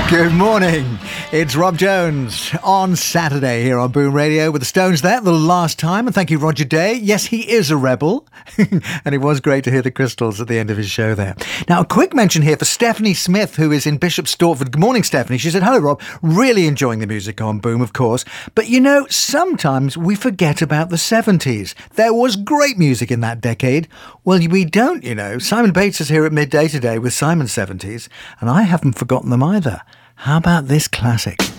Good morning. It's Rob Jones on Saturday here on Boom Radio with the Stones there the last time. And thank you, Roger Day. Yes, he is a rebel. And it was great to hear the Crystals at the end of his show there. Now, a quick mention here for Stephanie Smith, who is in Bishop Stortford. Good morning, Stephanie. She said, hello, Rob. Really enjoying the music on Boom, of course. But, you know, sometimes we forget about the 70s. There was great music in that decade. Well, we don't, you know. Simon Bates is here at midday today with Simon's 70s. And I haven't forgotten them either. How about this classic?